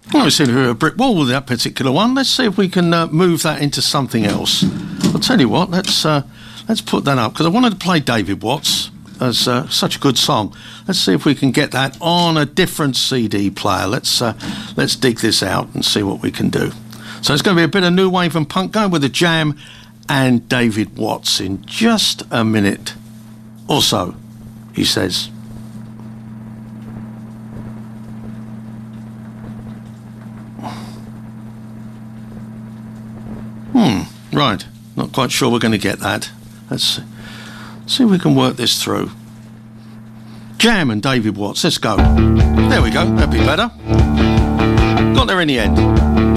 Well, we seem to have a brick wall with that particular one. Let's see if we can move that into something else. I'll tell you what, let's put that up, because I wanted to play David Watts as such a good song. Let's see if we can get that on a different CD player. Let's dig this out and see what we can do. So it's going to be a bit of new wave and punk going with the Jam and David Watts in just a minute or so, he says. Right, not quite sure we're going to get that. Let's see if we can work this through. Jam and David Watts, let's go. There we go, that'd be better. Got there in the end.